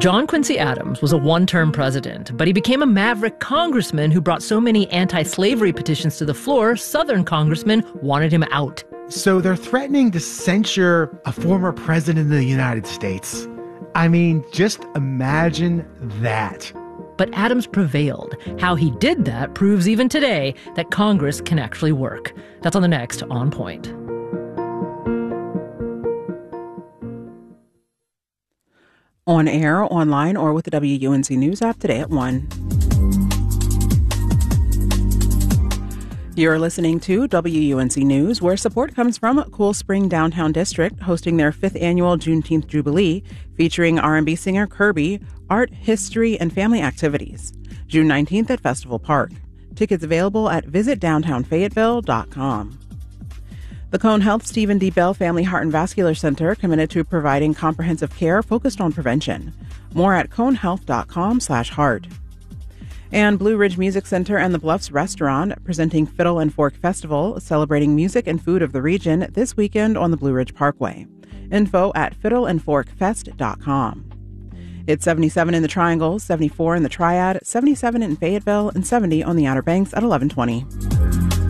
John Quincy Adams was a one-term president, but he became a maverick congressman who brought so many anti-slavery petitions to the floor, Southern congressmen wanted him out. So they're threatening to censure a former president of the United States. I mean, just imagine that. But Adams prevailed. How he did that proves even today that Congress can actually work. That's on the next On Point. On air, online, or with the WUNC News app today at 1. You're listening to WUNC News, where support comes from Cool Spring Downtown District, hosting their 5th annual Juneteenth Jubilee, featuring R&B singer Kirby, art, history, and family activities. June 19th at Festival Park. Tickets available at visitdowntownfayetteville.com. The Cone Health Stephen D. Bell Family Heart and Vascular Center committed to providing comprehensive care focused on prevention. More at conehealth.com/heart. And Blue Ridge Music Center and the Bluffs Restaurant presenting Fiddle and Fork Festival, celebrating music and food of the region this weekend on the Blue Ridge Parkway. Info at fiddleandforkfest.com. It's 77 in the Triangle, 74 in the Triad, 77 in Fayetteville, and 70 on the Outer Banks at 1120.